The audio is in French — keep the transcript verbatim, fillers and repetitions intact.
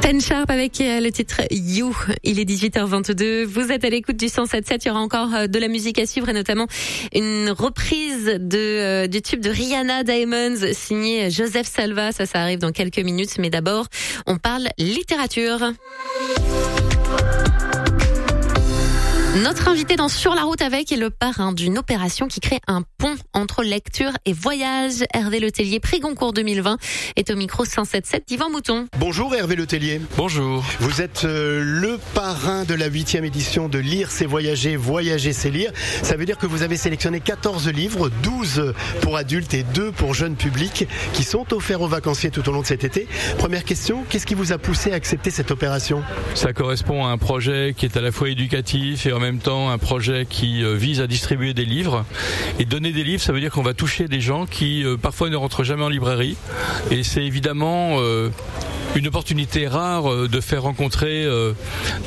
Ten Sharp avec le titre You. Il est dix-huit heures vingt-deux. Vous êtes à l'écoute du cent sept sept. Il y aura encore de la musique à suivre et notamment une reprise de du tube de Rihanna Diamonds signé Joseph Salva. Ça, ça arrive dans quelques minutes. Mais d'abord, on parle littérature. Notre invité dans Sur la route avec est le parrain d'une opération qui crée un pont entre lecture et voyage. Hervé Letellier, prix Goncourt deux mille vingt, est au micro cent sept sept d'Yvan Mouton. Bonjour Hervé Letellier. Bonjour. Vous êtes euh, le parrain de la huitième édition de Lire c'est voyager, voyager c'est lire. Ça veut dire que vous avez sélectionné quatorze livres, douze pour adultes et deux pour jeunes publics qui sont offerts aux vacanciers tout au long de cet été. Première question, qu'est-ce qui vous a poussé à accepter cette opération ? Ça correspond à un projet qui est à la fois éducatif et en même temps un projet qui vise à distribuer des livres. Et donner des livres, ça veut dire qu'on va toucher des gens qui euh, parfois ne rentrent jamais en librairie. Et c'est évidemment euh, une opportunité rare euh, de faire rencontrer euh,